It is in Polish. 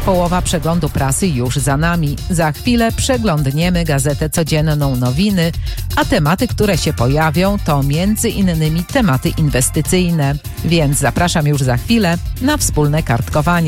połowa przeglądu prasy już za nami. Za chwilę przeglądniemy Gazetę Codzienną Nowiny, a tematy, które się pojawią, to między innymi tematy inwestycyjne. Więc zapraszam już za chwilę na wspólne kartkowanie.